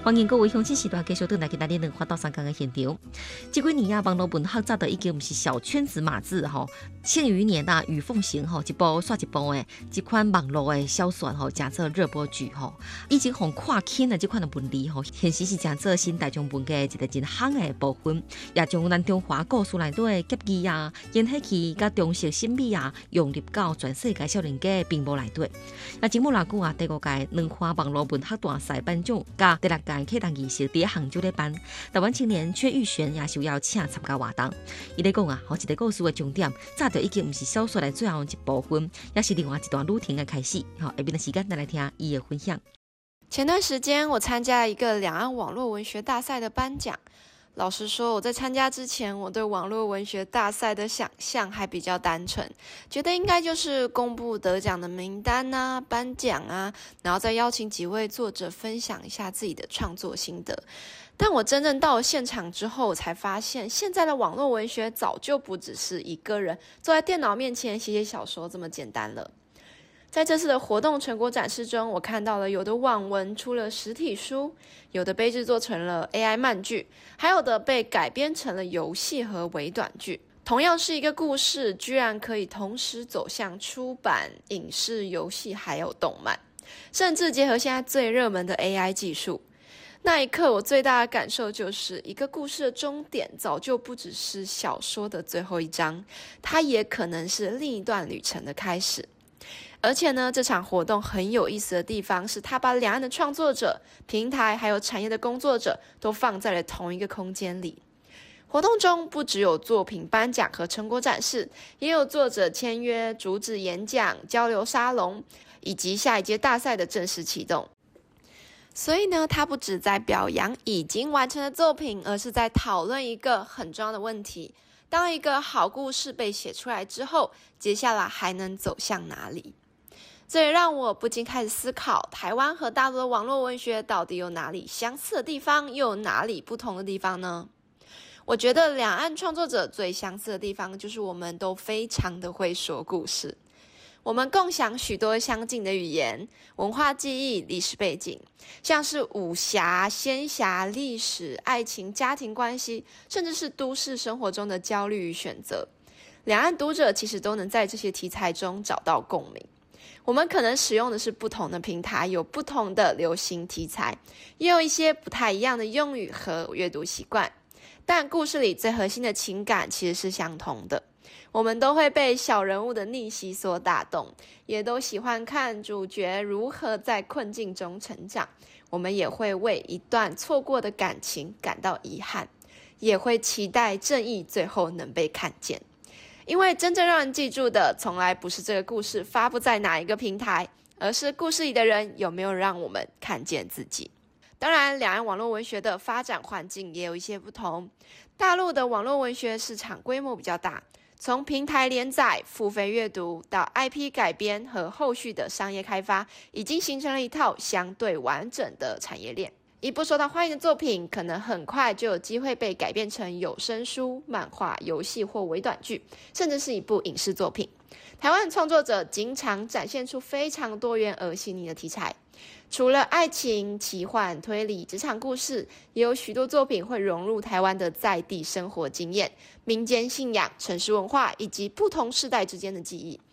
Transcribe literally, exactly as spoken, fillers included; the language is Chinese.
欢迎各位乡亲时代继续回来给大家两花到三江的现场。这几年啊，网络文学早就已经不是小圈子码字吼，庆余年啊，雨凤行吼一部刷一部的这款网络的小说吼，加做热播剧吼，已经红跨轻的这款的文理吼，现实是加做新大众文嘅一个真夯的部分，也将咱中华故事内底的结义啊、演戏剧甲中式审美啊，融入到全世界少年家的屏幕内底。那节目来讲啊，第五届两花网络文学大赛颁奖加第六届启动仪式伫杭州咧办，台湾青年薛玉璇也受邀请参加活动。伊咧讲啊，好一个故事的重点，早就已经唔是小说的最后一部分，也是另外一段旅程的开始。好，下边的时间再来听伊的分享。 前段时间我参加一个两岸网络文学大赛的颁奖。老实说，我在参加之前，我对网络文学大赛的想象还比较单纯，觉得应该就是公布得奖的名单啊、颁奖啊，然后再邀请几位作者分享一下自己的创作心得。但我真正到了现场之后，我才发现现在的网络文学早就不只是一个人坐在电脑面前写写小说这么简单了。在这次的活动成果展示中，我看到了有的网文出了实体书，有的被制作成了 A I 漫剧，还有的被改编成了游戏和微短剧。同样是一个故事，居然可以同时走向出版、影视、游戏还有动漫，甚至结合现在最热门的 A I 技术。那一刻我最大的感受就是，一个故事的终点早就不只是小说的最后一章，它也可能是另一段旅程的开始。而且呢，这场活动很有意思的地方是，他把两岸的创作者、平台还有产业的工作者都放在了同一个空间里。活动中不只有作品颁奖和成果展示，也有作者签约、主旨演讲、交流沙龙，以及下一届大赛的正式启动。所以呢，他不只在表扬已经完成的作品，而是在讨论一个很重要的问题：当一个好故事被写出来之后，接下来还能走向哪里？这也让我不禁开始思考，台湾和大陆的网络文学到底有哪里相似的地方，又有哪里不同的地方呢？我觉得两岸创作者最相似的地方，就是我们都非常的会说故事。我们共享许多相近的语言、文化记忆、历史背景，像是武侠、仙侠、历史、爱情、家庭关系，甚至是都市生活中的焦虑与选择。两岸读者其实都能在这些题材中找到共鸣。我们可能使用的是不同的平台，有不同的流行题材，也有一些不太一样的用语和阅读习惯，但故事里最核心的情感其实是相同的。我们都会被小人物的逆袭所打动，也都喜欢看主角如何在困境中成长。我们也会为一段错过的感情感到遗憾，也会期待正义最后能被看见。因为真正让人记住的，从来不是这个故事发布在哪一个平台，而是故事里的人有没有让我们看见自己。当然，两岸网络文学的发展环境也有一些不同。大陆的网络文学市场规模比较大，从平台连载、付费阅读到 I P 改编和后续的商业开发，已经形成了一套相对完整的产业链。一部受到欢迎的作品，可能很快就有机会被改编成有声书、漫画、游戏或微短剧，甚至是一部影视作品。台湾创作者经常展现出非常多元而细腻的题材，除了爱情、奇幻、推理、职场故事，也有许多作品会融入台湾的在地生活经验、民间信仰、城市文化以及不同世代之间的记忆。